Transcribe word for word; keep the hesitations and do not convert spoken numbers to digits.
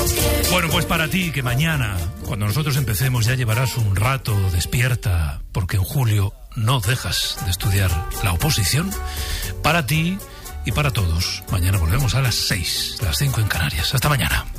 Bueno, pues para ti, que mañana, cuando nosotros empecemos, ya llevarás un rato despierta, porque en julio no dejas de estudiar la oposición. Para ti y para todos, mañana volvemos a las seis, las cinco en Canarias. Hasta mañana.